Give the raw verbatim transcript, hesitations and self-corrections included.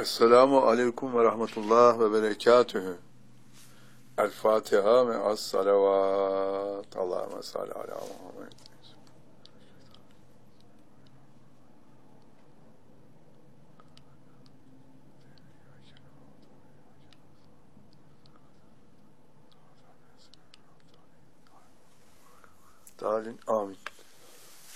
Esselamu aleyküm ve rahmetullah ve berekatühü. El Fatiha ve as salavat. Allahümme salli ala Muhammed. Dalin amin.